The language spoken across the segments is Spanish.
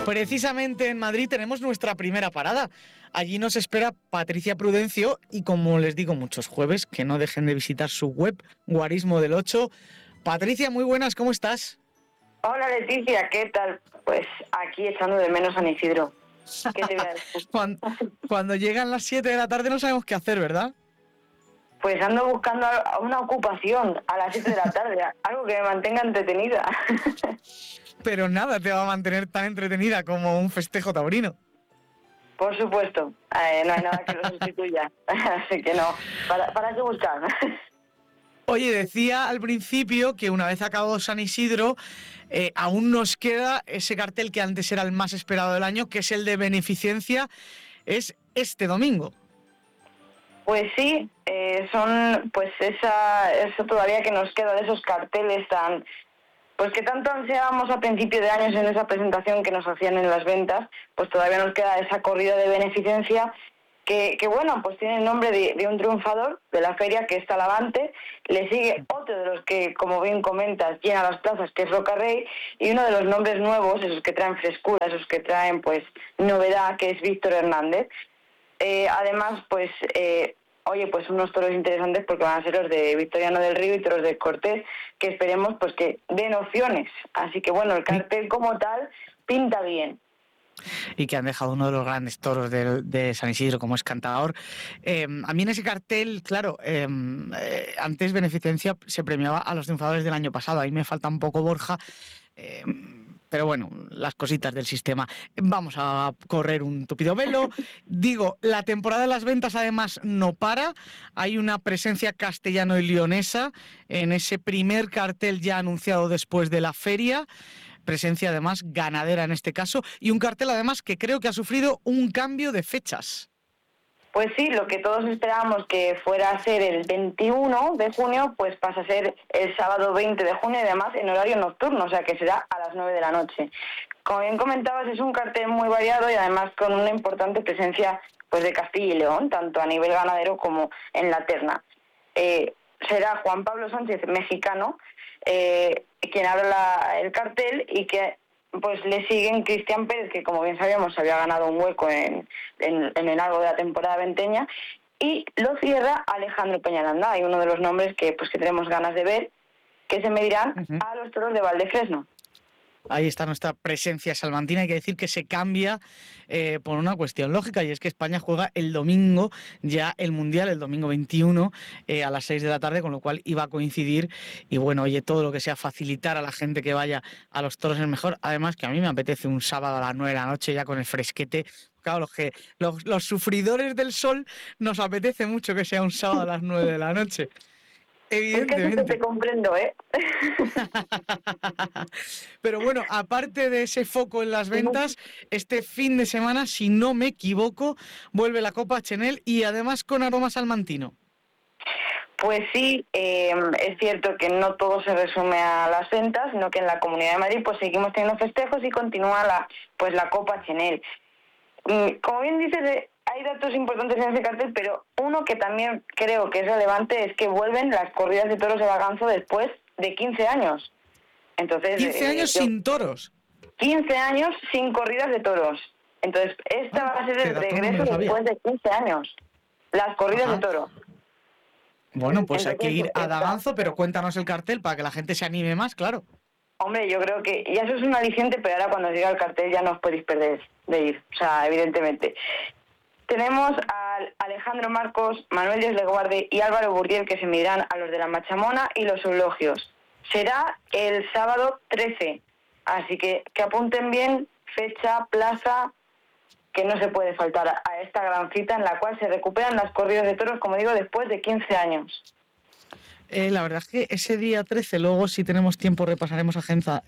Precisamente en Madrid tenemos nuestra primera parada. Allí nos espera Patricia Prudencio y, como les digo muchos jueves, que no dejen de visitar su web, Guarismo del 8. Patricia, muy buenas, ¿cómo estás? Hola Leticia, ¿qué tal? Pues aquí echando de menos a San Isidro. ¿Qué te voy a decir? Cuando llegan las 7 de la tarde no sabemos qué hacer, ¿verdad? Pues ando buscando una ocupación a las 7 de la tarde, algo que me mantenga entretenida. Pero nada te va a mantener tan entretenida como un festejo taurino. Por supuesto, no hay nada que lo sustituya, así que no, ¿para qué buscar? Oye, decía al principio que una vez acabado San Isidro, aún nos queda ese cartel que antes era el más esperado del año, que es el de beneficencia, es este domingo. Pues sí, son pues eso todavía que nos queda de esos carteles pues que tanto ansiábamos a principio de años en esa presentación que nos hacían en las ventas, pues todavía nos queda esa corrida de beneficencia que bueno, pues tiene el nombre de un triunfador de la feria, que es Talavante. Le sigue otro de los que, como bien comentas, llena las plazas, que es Rocarrey, y uno de los nombres nuevos, esos que traen frescura, esos que traen pues novedad, que es Víctor Hernández. Además, pues pues unos toros interesantes, porque van a ser los de Victoriano del Río y toros de Cortés, que esperemos pues que den opciones. Así que bueno, el cartel como tal pinta bien. Y que han dejado uno de los grandes toros de San Isidro, como es Cantador. A mí en ese cartel, claro, antes beneficencia se premiaba a los triunfadores del año pasado. Ahí me falta un poco Borja. Pero bueno, las cositas del sistema. Vamos a correr un tupido velo. Digo, la temporada de las ventas además no para. Hay una presencia castellano y leonesa en ese primer cartel ya anunciado después de la feria. Presencia además ganadera en este caso. Y un cartel además que creo que ha sufrido un cambio de fechas. Pues sí, lo que todos esperábamos que fuera a ser el 21 de junio, pues pasa a ser el sábado 20 de junio y además en horario nocturno, o sea que será a las 9 de la noche. Como bien comentabas, es un cartel muy variado y además con una importante presencia pues de Castilla y León, tanto a nivel ganadero como en la terna. Será Juan Pablo Sánchez, mexicano, quien abra el cartel, y que pues le siguen Cristian Pérez, que como bien sabíamos había ganado un hueco en el largo de la temporada venteña, y lo cierra Alejandro Peñaranda. Hay uno de los nombres que tenemos ganas de ver, que se medirán a los toros de Valdefresno. Ahí está nuestra presencia salmantina. Hay que decir que se cambia por una cuestión lógica, y es que España juega el domingo, ya el Mundial, el domingo 21, a las 6 de la tarde, con lo cual iba a coincidir. Y bueno, oye, todo lo que sea facilitar a la gente que vaya a los toros es mejor. Además, que a mí me apetece un sábado a las 9 de la noche, ya con el fresquete. Claro, los sufridores del sol nos apetece mucho que sea un sábado a las 9 de la noche. Evidentemente. Es que te comprendo, ¿eh? Pero bueno, aparte de ese foco en las ventas, este fin de semana, si no me equivoco, vuelve la Copa Chenel y además con aroma salmantino. Pues sí, es cierto que no todo se resume a las ventas, sino que en la Comunidad de Madrid pues seguimos teniendo festejos y continúa la Copa Chenel. Como bien dices, hay datos importantes en ese cartel, pero uno que también creo que es relevante es que vuelven las corridas de toros de Baganzo después de 15 años. Entonces, 15 años sin toros. 15 años sin corridas de toros. Entonces, esta va a ser el regreso después de 15 años. Las corridas de toros. Bueno, pues hay que ir a Daganzo, pero cuéntanos el cartel para que la gente se anime más, claro. Hombre, yo creo que ya eso es un aliciente, pero ahora cuando llega el cartel ya no os podéis perder de ir, o sea, evidentemente. Tenemos a Alejandro Marcos, Manuel Díaz Leguarde y Álvaro Burdiel, que se medirán a los de la Machamona y los Eulogios. Será el sábado 13, así que apunten bien, fecha, plaza, que no se puede faltar a esta gran cita en la cual se recuperan las corridas de toros, como digo, después de 15 años. La verdad es que ese día 13, luego si tenemos tiempo repasaremos agenda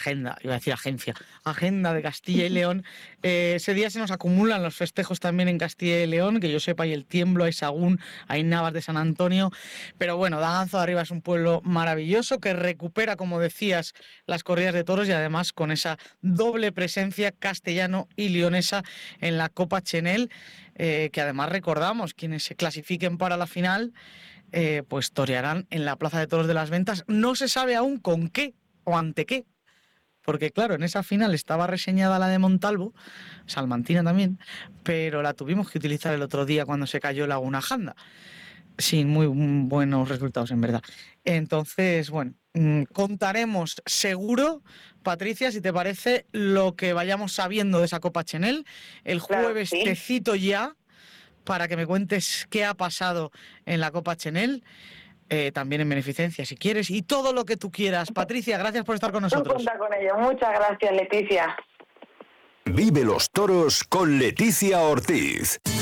de Castilla y León. Ese día se nos acumulan los festejos también en Castilla y León, que yo sepa, hay el Tiemblo, hay Sagún, hay Navas de San Antonio, pero bueno, Daganzo de Arriba es un pueblo maravilloso que recupera, como decías, las corridas de toros y además con esa doble presencia castellano y leonesa en la Copa Chenel, que además recordamos, quienes se clasifiquen para la final pues torearán en la Plaza de Toros de las Ventas. No se sabe aún con qué o ante qué, porque claro, en esa final estaba reseñada la de Montalvo, salmantina también, pero la tuvimos que utilizar el otro día cuando se cayó Laguna Janda, sin muy buenos resultados, en verdad. Entonces, bueno, contaremos seguro, Patricia, si te parece, lo que vayamos sabiendo de esa Copa Chenel. El jueves Claro, sí. te cito ya para que me cuentes qué ha pasado en la Copa Chenel, también en beneficencia, si quieres, y todo lo que tú quieras. Patricia, gracias por estar con Tú nosotros. cuenta con ello. Muchas gracias, Leticia. Vive los toros con Leticia Ortiz.